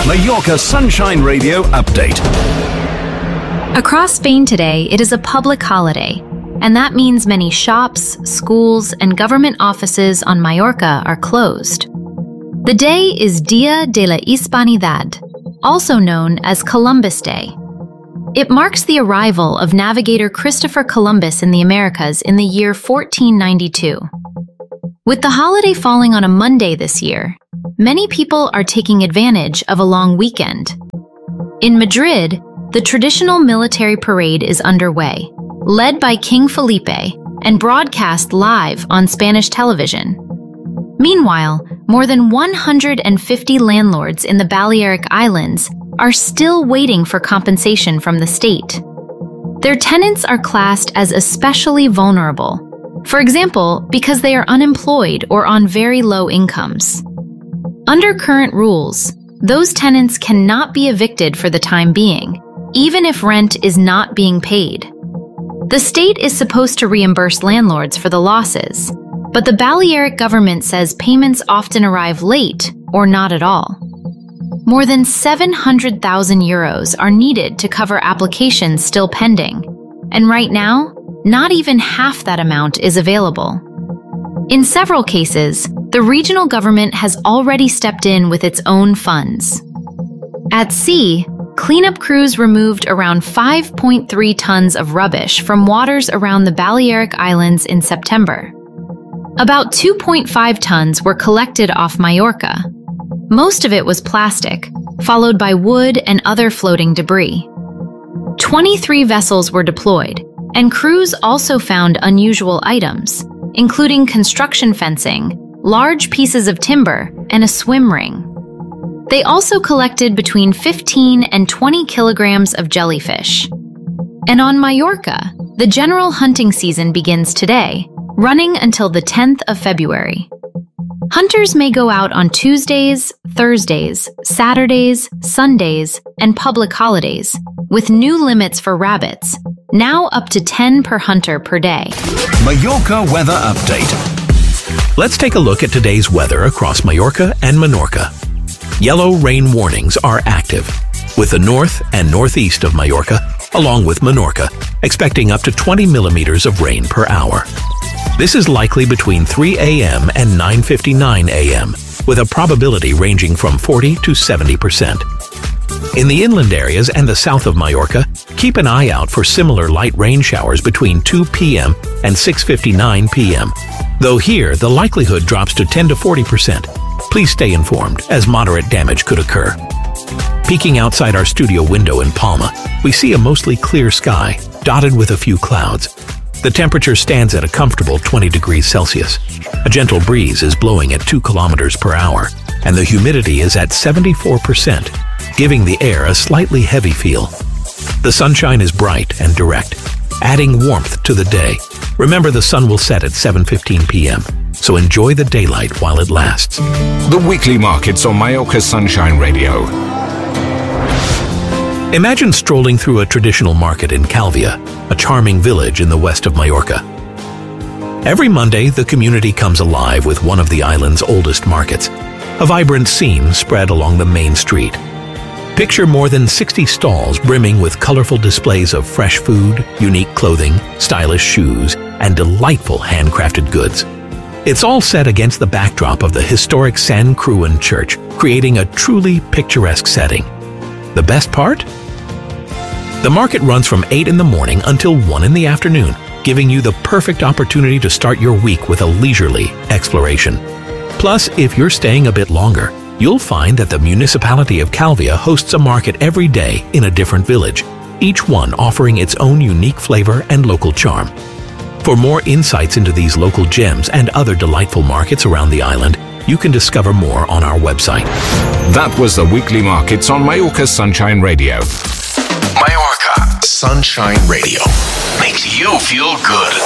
Mallorca Sunshine Radio update. Across Spain today, it is a public holiday, and that means many shops, schools, and government offices on Mallorca are closed. The day is Dia de la Hispanidad, also known as Columbus Day. It marks the arrival of navigator Christopher Columbus in the Americas in the year 1492. With the holiday falling on a Monday this year, many people are taking advantage of a long weekend. In Madrid, the traditional military parade is underway, led by King Felipe, and broadcast live on Spanish television. Meanwhile, more than 150 landlords in the Balearic Islands are still waiting for compensation from the state. Their tenants are classed as especially vulnerable, for example, because they are unemployed or on very low incomes. Under current rules, those tenants cannot be evicted for the time being, even if rent is not being paid. The state is supposed to reimburse landlords for the losses, but the Balearic government says payments often arrive late or not at all. More than 700,000 euros are needed to cover applications still pending, and right now, not even half that amount is available. In several cases, the regional government has already stepped in with its own funds. At sea, cleanup crews removed around 5.3 tons of rubbish from waters around the Balearic Islands in September. About 2.5 tons were collected off Mallorca. Most of it was plastic, followed by wood and other floating debris. 23 vessels were deployed, and crews also found unusual items, including construction fencing, large pieces of timber, and a swim ring. They also collected between 15 and 20 kilograms of jellyfish. And on Mallorca, the general hunting season begins today, running until the 10th of February. Hunters may go out on Tuesdays, Thursdays, Saturdays, Sundays, and public holidays, with new limits for rabbits, now up to 10 per hunter per day. Mallorca weather update. Let's take a look at today's weather across Mallorca and Menorca. Yellow rain warnings are active, with the north and northeast of Mallorca, along with Menorca, expecting up to 20 millimeters of rain per hour. This is likely between 3 a.m. and 9:59 a.m., with a probability ranging from 40 to 70%. In the inland areas and the south of Mallorca, keep an eye out for similar light rain showers between 2 p.m. and 6:59 p.m., though here the likelihood drops to 10 to 40%. Please stay informed, as moderate damage could occur. Peeking outside our studio window in Palma, we see a mostly clear sky, dotted with a few clouds. The temperature stands at a comfortable 20 degrees Celsius. A gentle breeze is blowing at 2 kilometers per hour, and the humidity is at 74%, giving the air a slightly heavy feel. The sunshine is bright and direct, adding warmth to the day. Remember, the sun will set at 7:15 p.m., so enjoy the daylight while it lasts. The weekly markets on Mallorca Sunshine Radio. Imagine strolling through a traditional market in Calvia, a charming village in the west of Mallorca. Every Monday, the community comes alive with one of the island's oldest markets, a vibrant scene spread along the main street. Picture more than 60 stalls brimming with colorful displays of fresh food, unique clothing, stylish shoes, and delightful handcrafted goods. It's all set against the backdrop of the historic San Cruan Church, creating a truly picturesque setting. The best part? The market runs from 8 in the morning until 1 in the afternoon, giving you the perfect opportunity to start your week with a leisurely exploration. Plus, if you're staying a bit longer, you'll find that the municipality of Calvia hosts a market every day in a different village, each one offering its own unique flavor and local charm. For more insights into these local gems and other delightful markets around the island, you can discover more on our website. That was the weekly markets on Mallorca Sunshine Radio. Mallorca Sunshine Radio makes you feel good.